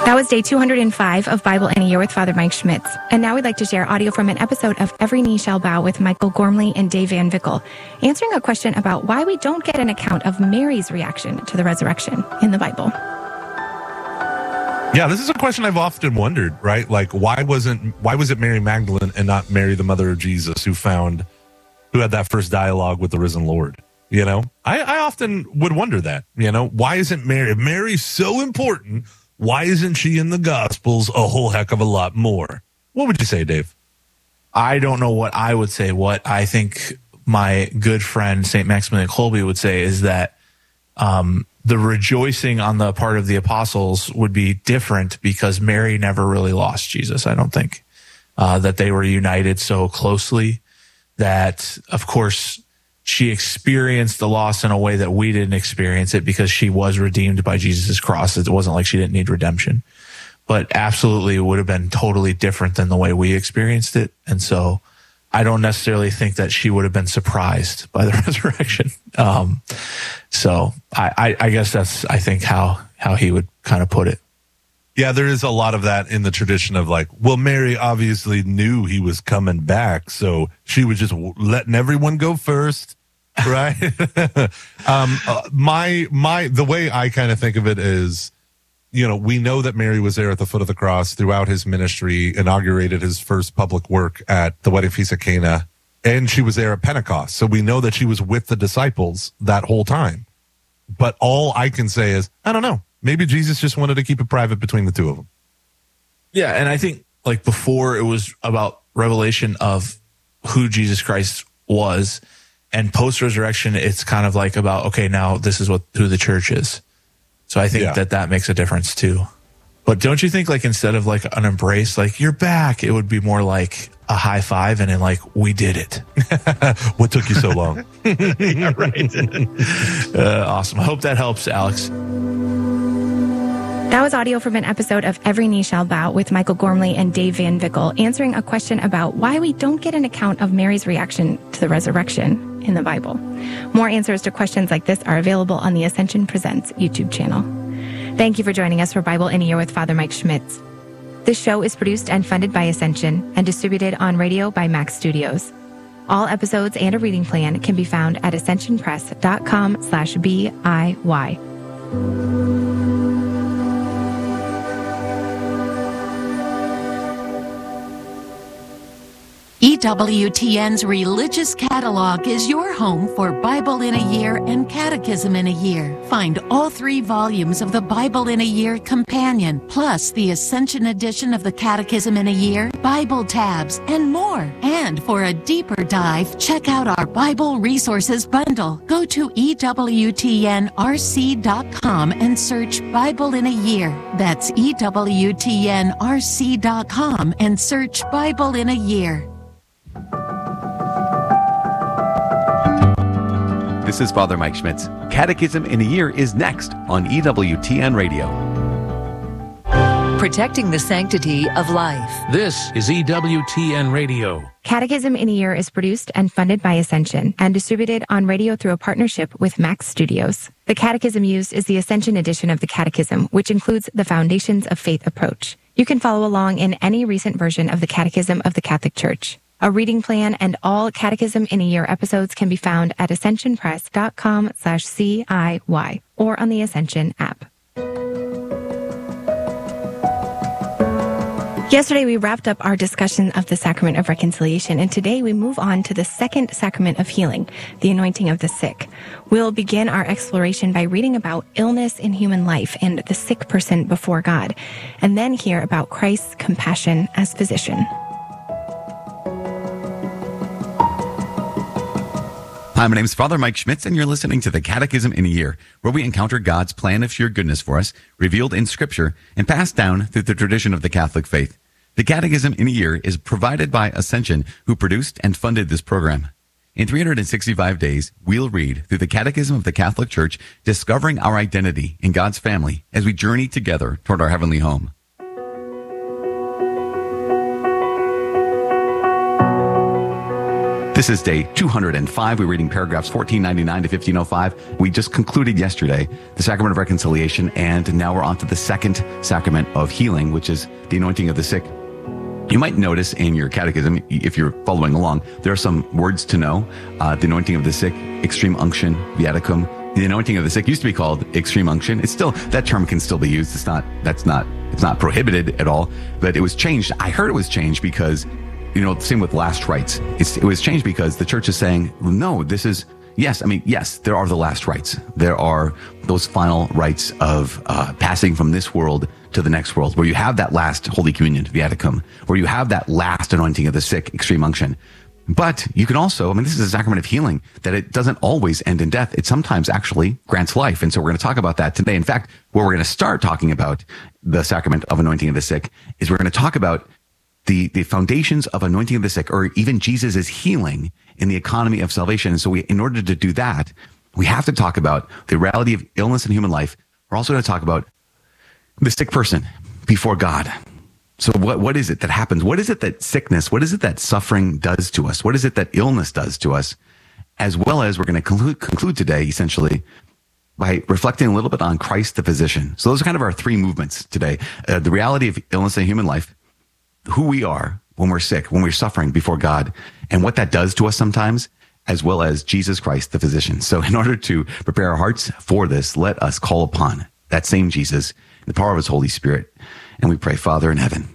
That was day 205 of Bible in a Year with Father Mike Schmitz. And now we'd like to share audio from an episode of Every Knee Shall Bow with Michael Gormley and Dave Van Vickle, answering a question about why we don't get an account of Mary's reaction to the resurrection in the Bible. Yeah, this is a question I've often wondered, right? Like, why was it Mary Magdalene and not Mary, the mother of Jesus, who had that first dialogue with the risen Lord? You know, I often would wonder that, you know, why isn't Mary, if Mary's so important, why isn't she in the Gospels a whole heck of a lot more? What would you say, Dave? I don't know what I would say. What I think my good friend St. Maximilian Kolbe would say is that the rejoicing on the part of the apostles would be different because Mary never really lost Jesus. I don't think that they were united so closely that, of course, she experienced the loss in a way that we didn't experience it because she was redeemed by Jesus' cross. It wasn't like she didn't need redemption, but absolutely it would have been totally different than the way we experienced it. And so I don't necessarily think that she would have been surprised by the resurrection. So I guess that's, I think, how he would kind of put it. Yeah, there is a lot of that in the tradition of like, well, Mary obviously knew he was coming back, so she was just letting everyone go first, right? The way I kind of think of it is, you know, we know that Mary was there at the foot of the cross throughout his ministry, inaugurated his first public work at the wedding feast of Cana, and she was there at Pentecost. So we know that she was with the disciples that whole time. But all I can say is, I don't know. Maybe Jesus just wanted to keep it private between the two of them. Yeah, and I think like before it was about revelation of who Jesus Christ was, and post-resurrection it's kind of like about, okay, now this is who the church is. So I think that makes a difference too. But don't you think like instead of like an embrace, like you're back, it would be more like a high five and then like, we did it. What took you so long? Yeah, right. Awesome. I hope that helps, Alex. That was audio from an episode of Every Knee Shall Bow with Michael Gormley and Dave Van Vickle, answering a question about why we don't get an account of Mary's reaction to the resurrection in the Bible. More answers to questions like this are available on the Ascension Presents YouTube channel. Thank you for joining us for Bible in a Year with Father Mike Schmitz. This show is produced and funded by Ascension and distributed on radio by Max Studios. All episodes and a reading plan can be found at ascensionpress.com/BIY. EWTN's Religious Catalog is your home for Bible in a Year and Catechism in a Year. Find all 3 volumes of the Bible in a Year Companion, plus the Ascension edition of the Catechism in a Year, Bible tabs, and more. And for a deeper dive, check out our Bible Resources Bundle. Go to EWTNRC.com and search Bible in a Year. That's EWTNRC.com and search Bible in a Year. This is Father Mike Schmitz. Catechism in a Year is next on EWTN Radio. Protecting the sanctity of life. This is EWTN Radio. Catechism in a Year is produced and funded by Ascension and distributed on radio through a partnership with Max Studios. The catechism used is the Ascension edition of the Catechism, which includes the Foundations of Faith approach. You can follow along in any recent version of the Catechism of the Catholic Church. A reading plan and all Catechism in a Year episodes can be found at ascensionpress.com/CIY or on the Ascension app. Yesterday, we wrapped up our discussion of the Sacrament of Reconciliation, and today we move on to the second sacrament of healing, the anointing of the sick. We'll begin our exploration by reading about illness in human life and the sick person before God, and then hear about Christ's compassion as physician. Hi, my name is Father Mike Schmitz, and you're listening to the Catechism in a Year, where we encounter God's plan of sheer goodness for us, revealed in Scripture, and passed down through the tradition of the Catholic faith. The Catechism in a Year is provided by Ascension, who produced and funded this program. In 365 days, we'll read through the Catechism of the Catholic Church, discovering our identity in God's family as we journey together toward our heavenly home. This is day 205. We're reading paragraphs 1499 to 1505. We just concluded yesterday the sacrament of reconciliation, and now we're on to the second sacrament of healing, which is the anointing of the sick. You might notice in your catechism, if you're following along, there are some words to know. The anointing of the sick, extreme unction, viaticum. The anointing of the sick used to be called extreme unction. It's still, that term can still be used. It's not prohibited at all, but it was changed. I heard it was changed because, same with last rites. It was changed because the church is saying, no, yes, there are the last rites. There are those final rites of passing from this world to the next world, where you have that last Holy Communion, viaticum, where you have that last anointing of the sick, extreme unction. But you can also, this is a sacrament of healing, that it doesn't always end in death. It sometimes actually grants life. And so we're going to talk about that today. In fact, where we're going to start talking about the sacrament of anointing of the sick is we're going to talk about the foundations of anointing of the sick, or even Jesus' healing in the economy of salvation. And so in order to do that, we have to talk about the reality of illness in human life. We're also going to talk about the sick person before God. So what is it that happens? What is it that sickness, what is it that suffering does to us? What is it that illness does to us? As well as we're going to conclude today, essentially, by reflecting a little bit on Christ the physician. So those are kind of our three movements today. The reality of illness in human life, who we are when we're sick, when we're suffering before God, and what that does to us sometimes, as well as Jesus Christ the physician. So in order to prepare our hearts for this, let us call upon that same Jesus, the power of his Holy Spirit. And we pray, Father in heaven,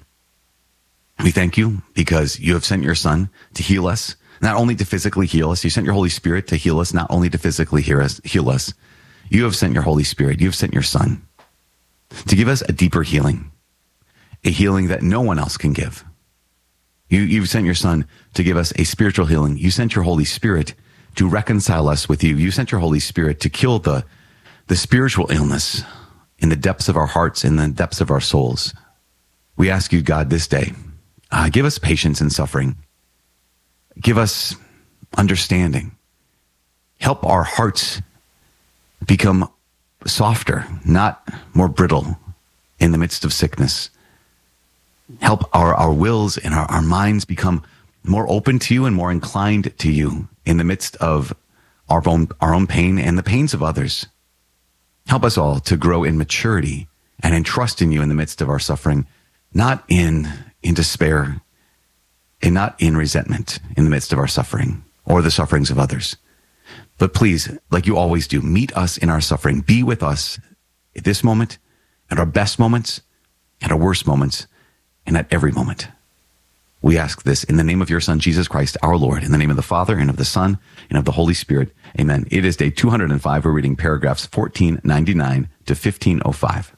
we thank you because you have sent your Son to heal us, not only to physically heal us. You sent your Holy Spirit to heal us, not only to physically heal us. You have sent your Holy Spirit. You have sent your Son to give us a deeper healing, a healing that no one else can give. You've sent your Son to give us a spiritual healing. You sent your Holy Spirit to reconcile us with you. You sent your Holy Spirit to kill the spiritual illness in the depths of our hearts, in the depths of our souls. We ask you, God, this day, give us patience in suffering. Give us understanding. Help our hearts become softer, not more brittle in the midst of sickness. Help our wills and our minds become more open to you and more inclined to you in the midst of our own pain and the pains of others. Help us all to grow in maturity and in trust in you in the midst of our suffering, not in despair and not in resentment in the midst of our suffering or the sufferings of others. But please, like you always do, meet us in our suffering. Be with us at this moment, at our best moments, at our worst moments, and at every moment. We ask this in the name of your Son, Jesus Christ, our Lord, in the name of the Father, and of the Son, and of the Holy Spirit. Amen. It is day 205. We're reading paragraphs 1499 to 1505.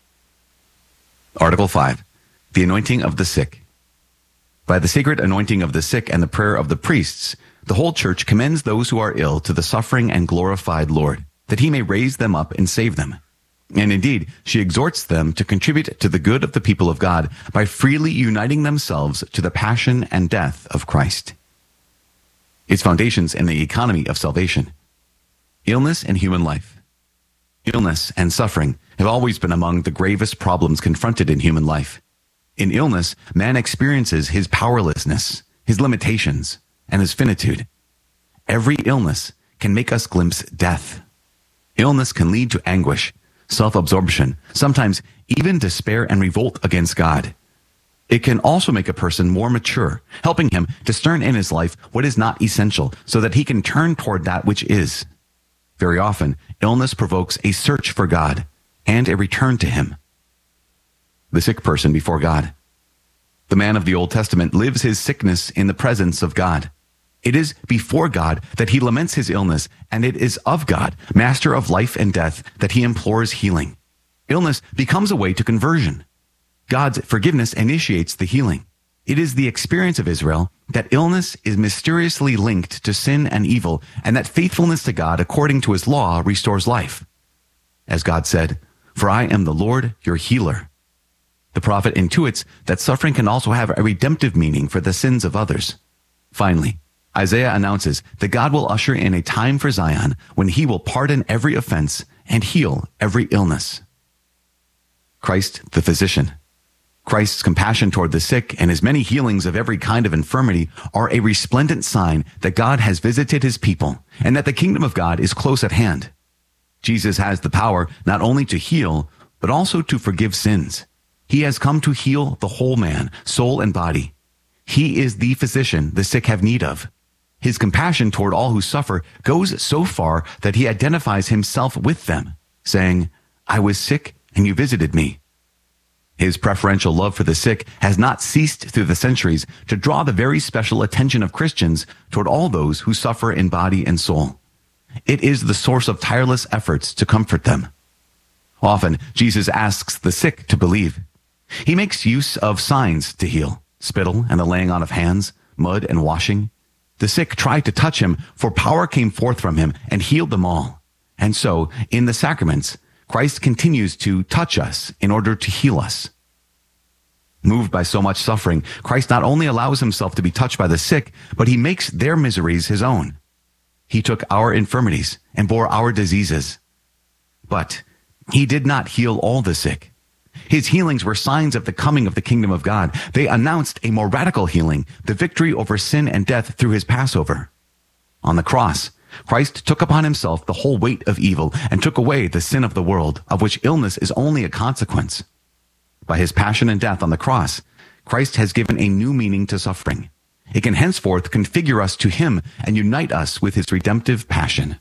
Article 5, the anointing of the sick. By the sacred anointing of the sick and the prayer of the priests, the whole church commends those who are ill to the suffering and glorified Lord, that he may raise them up and save them. And indeed, she exhorts them to contribute to the good of the people of God by freely uniting themselves to the passion and death of Christ. Its foundations in the economy of salvation. Illness and human life. Illness and suffering have always been among the gravest problems confronted in human life. In illness, man experiences his powerlessness, his limitations, and his finitude. Every illness can make us glimpse death. Illness can lead to anguish, self-absorption, sometimes even despair and revolt against God. It can also make a person more mature, helping him discern in his life what is not essential so that he can turn toward that which is. Very often, illness provokes a search for God and a return to him. The sick person before God. The man of the Old Testament lives his sickness in the presence of God. It is before God that he laments his illness, and it is of God, master of life and death, that he implores healing. Illness becomes a way to conversion. God's forgiveness initiates the healing. It is the experience of Israel that illness is mysteriously linked to sin and evil, and that faithfulness to God according to his law restores life. As God said, "For I am the Lord, your healer." The prophet intuits that suffering can also have a redemptive meaning for the sins of others. Finally, Isaiah announces that God will usher in a time for Zion when he will pardon every offense and heal every illness. Christ the physician. Christ's compassion toward the sick and his many healings of every kind of infirmity are a resplendent sign that God has visited his people and that the kingdom of God is close at hand. Jesus has the power not only to heal, but also to forgive sins. He has come to heal the whole man, soul and body. He is the physician the sick have need of. His compassion toward all who suffer goes so far that he identifies himself with them, saying, "I was sick and you visited me." His preferential love for the sick has not ceased through the centuries to draw the very special attention of Christians toward all those who suffer in body and soul. It is the source of tireless efforts to comfort them. Often, Jesus asks the sick to believe. He makes use of signs to heal, spittle and the laying on of hands, mud and washing. The sick tried to touch him, for power came forth from him and healed them all. And so, in the sacraments, Christ continues to touch us in order to heal us. Moved by so much suffering, Christ not only allows himself to be touched by the sick, but he makes their miseries his own. He took our infirmities and bore our diseases. But he did not heal all the sick. His healings were signs of the coming of the kingdom of God. They announced a more radical healing, the victory over sin and death through his Passover. On the cross, Christ took upon himself the whole weight of evil and took away the sin of the world, of which illness is only a consequence. By his passion and death on the cross, Christ has given a new meaning to suffering. It can henceforth configure us to him and unite us with his redemptive passion.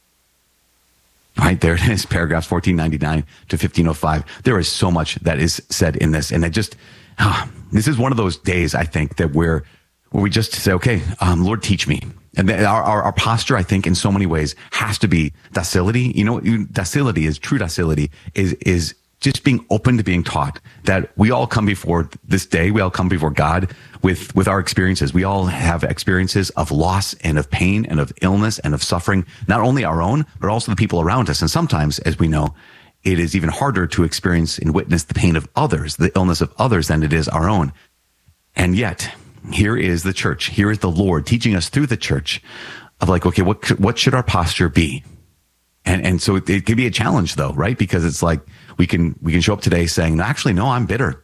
Right there it is, paragraphs 1499 to 1505. There is so much that is said in this. And this is one of those days, I think, that where we just say, okay, Lord, teach me. And our posture, I think, in so many ways has to be docility. You know, docility is true docility is just being open to being taught, that we all come before this day. We all come before God with our experiences. We all have experiences of loss and of pain and of illness and of suffering, not only our own, but also the people around us. And sometimes, as we know, it is even harder to experience and witness the pain of others, the illness of others, than it is our own. And yet, here is the church. Here is the Lord teaching us through the church of like, okay, what should our posture be? And so it can be a challenge though, right? Because it's like, we can show up today saying, actually, no, I'm bitter.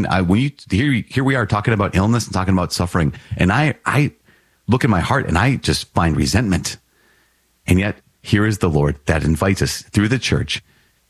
Here we are talking about illness and talking about suffering. And I look in my heart and I just find resentment. And yet here is the Lord that invites us through the church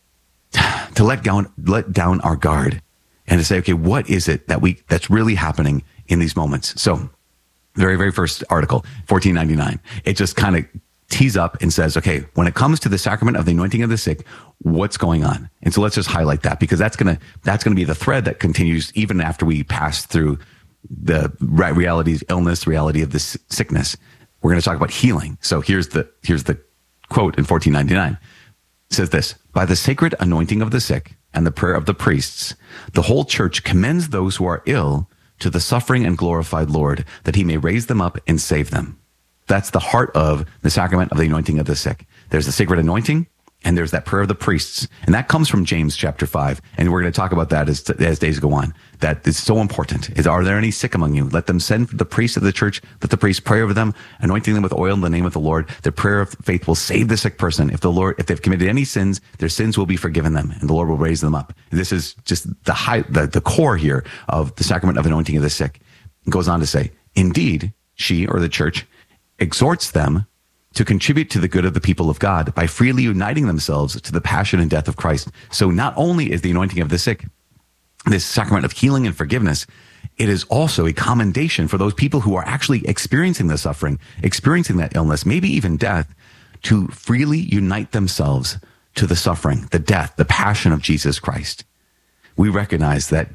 to let down our guard and to say, okay, what is it that's really happening in these moments? So very, very first article, 1499, it just kind of tees up and says, okay, when it comes to the sacrament of the anointing of the sick, what's going on? And so let's just highlight that, because that's going to be the thread that continues even after we pass through the realities, illness, reality of this sickness. We're going to talk about healing. So here's the quote in 1499. It says this: by the sacred anointing of the sick and the prayer of the priests, the whole church commends those who are ill to the suffering and glorified Lord, that he may raise them up and save them. That's the heart of the sacrament of the anointing of the sick. There's the sacred anointing, and there's that prayer of the priests. And that comes from James chapter 5. And we're going to talk about that as days go on. That is so important. Are there any sick among you? Let them send the priest of the church. Let the priest pray over them, anointing them with oil in the name of the Lord. The prayer of faith will save the sick person. If they've committed any sins, their sins will be forgiven them, and the Lord will raise them up. This is just the core here of the sacrament of anointing of the sick. It goes on to say, indeed, she, or the church, exhorts them to contribute to the good of the people of God by freely uniting themselves to the passion and death of Christ. So not only is the anointing of the sick this sacrament of healing and forgiveness, it is also a commendation for those people who are actually experiencing the suffering, experiencing that illness, maybe even death, to freely unite themselves to the suffering, the death, the passion of Jesus Christ. We recognize that